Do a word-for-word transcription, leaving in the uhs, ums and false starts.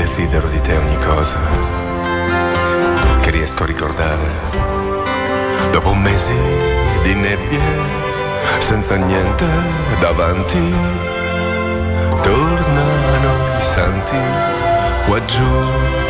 desidero di te ogni cosa che riesco a ricordare. Dopo un mese di nebbie, senza niente davanti, tornano i santi qua giù.